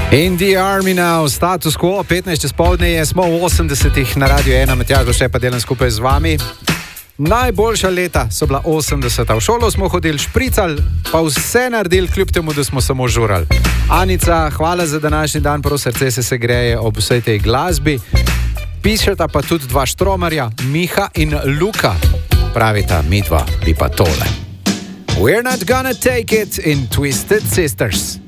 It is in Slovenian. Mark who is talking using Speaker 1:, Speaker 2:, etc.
Speaker 1: In the Army now, status quo, 15 čez povdne je, smo v 80-ih na Radio 1, Matjaž še pa delam skupaj z vami. Najboljša leta so bila 80-ta. V šolo smo hodili, špricali, pa vse naredili, kljub temu, da smo samo žurali. Anica, hvala za današnji dan, prav srce se greje ob vsej tej glasbi. Pišeta pa tudi dva štromarja, Miha in Luka. Pravita, mi dva bi pa tole. We're not gonna take it in Twisted Sisters.